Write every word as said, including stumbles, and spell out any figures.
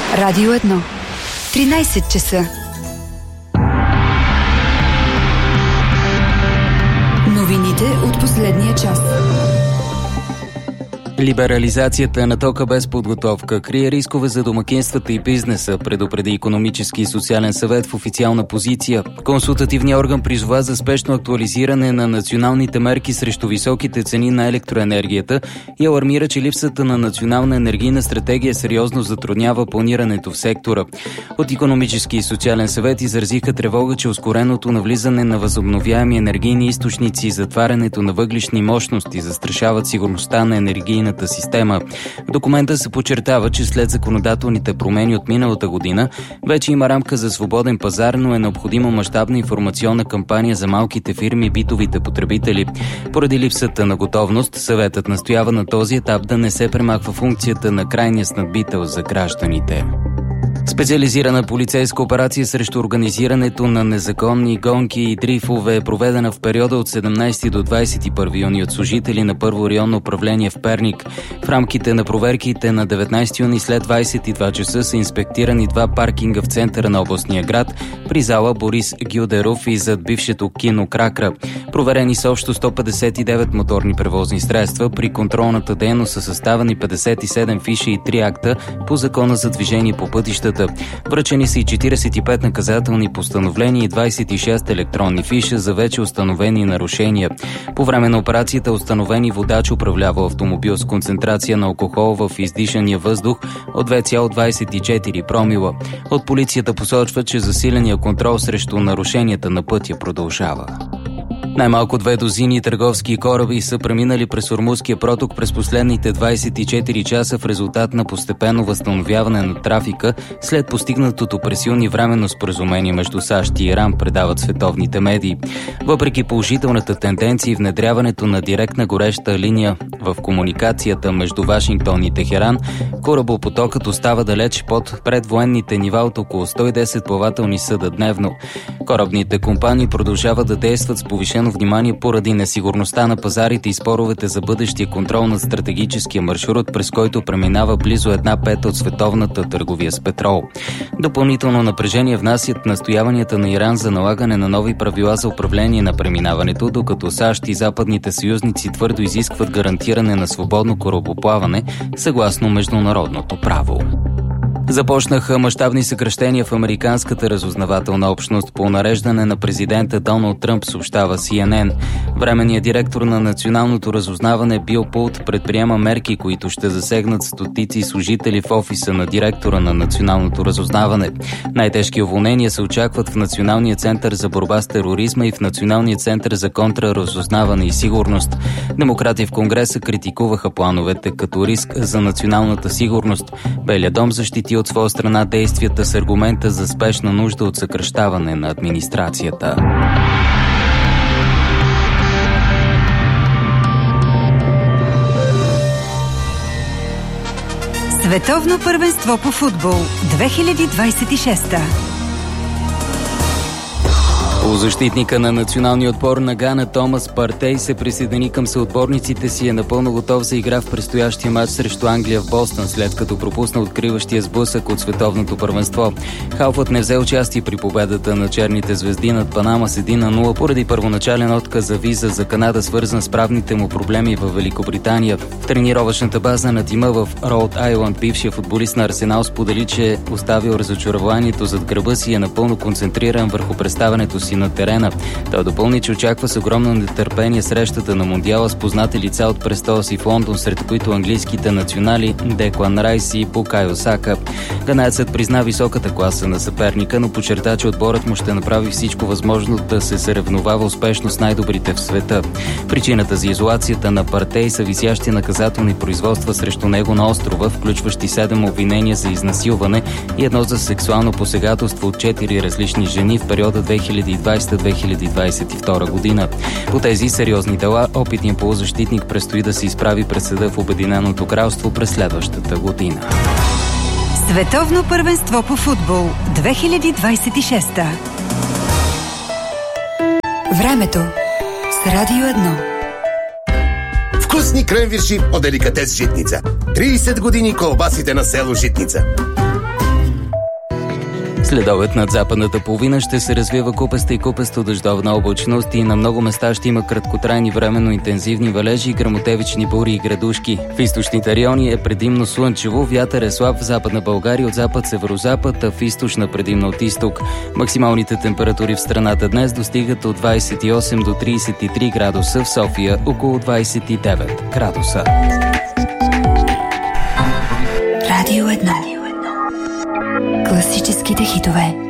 Радио едно. тринайсет часа. Новините от последния час. Либерализацията на тока без подготовка крие рискове за домакинствата и бизнеса, предупреди Икономически и социален съвет в официална позиция. Консултативният орган призова за спешно актуализиране на националните мерки срещу високите цени на електроенергията и алармира, че липсата на национална енергийна стратегия сериозно затруднява планирането в сектора. От Икономически и социален съвет изразиха тревога, че ускореното навлизане на възобновяеми енергийни източници и затварянето на въглищни мощности застрашават сигурността на енергийна система. В документа се подчертава, че след законодателните промени от миналата година вече има рамка за свободен пазар, но е необходима мащабна информационна кампания за малките фирми и битовите потребители. Поради липсата на готовност, съветът настоява на този етап да не се премахва функцията на крайния снабдител за гражданите. Специализирана полицейска операция срещу организирането на незаконни гонки и дрифове е проведена в периода от седемнайсети до двайсет и първи юни от служители на Първо районно управление в Перник. В рамките на проверките на деветнайсети юни след двайсет и два часа са инспектирани два паркинга в центъра на областния град при зала Борис Гюдеров и зад бившето кино Кракра. Проверени са общо сто петдесет и девет моторни превозни средства. При контролната дейност са съставени петдесет и седем фиши и три акта по Закона за движение по пътищата. Връчени са и четирийсет и пет наказателни постановления и двайсет и шест електронни фиша за вече установени нарушения. По време на операцията установени водач управлява автомобил с концентрация на алкохол в издишания въздух от две цяло двайсет и четири промила. От полицията посочва, че засиления контрол срещу нарушенията на пътя продължава. Най-малко две дозини търговски кораби са преминали през Ормузския проток през последните двайсет и четири часа в резултат на постепенно възстановяване на трафика след постигнатото през юни временно споразумение между САЩ и Иран, предават световните медии. Въпреки положителната тенденция и внедряването на директна гореща линия в комуникацията между Вашингтон и Техеран, корабопотокът остава далеч под предвоенните нива от около сто и десет плавателни съда дневно. Корабните компании продължават да действат с повишено внимание поради несигурността на пазарите и споровете за бъдещия контрол над стратегическия маршрут, през който преминава близо една пета от световната търговия с петрол. Допълнително напрежение внасят настояванията на Иран за налагане на нови правила за управление на преминаването, докато САЩ и западните съюзници твърдо изискват гарантиране на свободно корабоплаване съгласно международното право. Започнаха мащабни съкращения в американската разузнавателна общност по нареждане на президента Доналд Тръмп, съобщава Си Ен Ен. Временният директор на националното разузнаване Бил Пулт предприема мерки, които ще засегнат стотици служители в офиса на директора на националното разузнаване. Най-тежки уволнения се очакват в Националния център за борба с тероризма и в Националния център за контраразузнаване и сигурност. Демократи в Конгреса критикуваха плановете като риск за националната сигурност. Белия дом защити от своя страна действията с аргумента за спешна нужда от съкращаване на администрацията. Световно първенство по футбол две хиляди двайсет и шеста. Полузащитника на националния отбор на Гана Томас Партей се присъедини към съотборниците си и е напълно готов за игра в предстоящия матч срещу Англия в Бостън, след като пропусна откриващия сблъсък от световното първенство. Халфът не взе участие при победата на черните звезди над Панама с един на нула поради първоначален отказ за виза за Канада, свързан с правните му проблеми в Великобритания. В тренировъчната база на тима в Роуд Айланд бившия футболист на Арсенал сподели, че оставил разочарованието зад гърба си и е напълно концентриран върху представянето си на терена. Той допълни, че очаква с огромно нетърпение срещата на Мондиала с познати лица от престола си в Лондон, сред които английските национали Деклан Райс и Букайо Сака. Ганеецът призна високата класа на съперника, но подчерта, че отборът му ще направи всичко възможно да се съревновава успешно с най-добрите в света. Причината за изолацията на Партей са висящи наказателни производства срещу него на острова, включващи седем обвинения за изнасилване и едно за сексуално посегателство от четири различни жени в периода две хиляди и двайсета до две хиляди двайсет и втора година. По тези сериозни дела опитният полузащитник предстои да се изправи пред съда в Обединеното кралство през следващата година. Световно първенство по футбол две хиляди двайсет и шеста. Времето с Радио едно. Вкусни кренвирши от деликатес Житница. трийсет години колбасите на село Житница. Следобед над западната половина ще се развива купаста и купасто-дъждовна облачност и на много места ще има краткотрайни временно интензивни валежи, гръмотевични бури и градушки. В източните райони е предимно слънчево, вятър е слаб в Западна България от запад-северозапад, а в източна предимно от изток. Максималните температури в страната днес достигат от двадесет и осем до тридесет и три градуса, в София около двадесет и девет градуса. Радио едно. Класическите хитове.